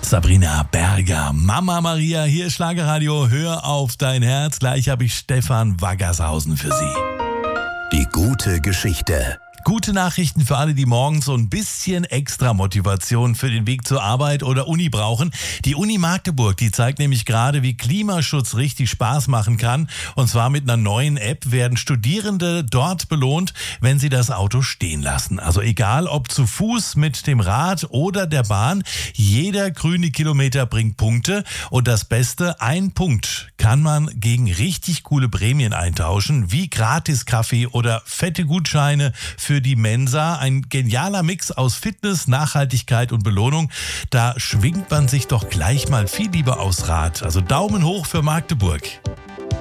Sabrina Berger, Mama Maria, hier ist Schlagerradio, hör auf dein Herz. Gleich habe ich Stefan Waggershausen für Sie. Die gute Geschichte. Gute Nachrichten für alle, die morgens so ein bisschen extra Motivation für den Weg zur Arbeit oder Uni brauchen. Die Uni Magdeburg, die zeigt nämlich gerade, wie Klimaschutz richtig Spaß machen kann. Und zwar mit einer neuen App werden Studierende dort belohnt, wenn sie das Auto stehen lassen. Also egal, ob zu Fuß, mit dem Rad oder der Bahn, jeder grüne Kilometer bringt Punkte. Und das Beste, ein Punkt kann man gegen richtig coole Prämien eintauschen, wie Gratis-Kaffee oder fette Gutscheine für die Mensa. Ein genialer Mix aus Fitness, Nachhaltigkeit und Belohnung. Da schwingt man sich doch gleich mal viel lieber aufs Rad. Also Daumen hoch für Magdeburg.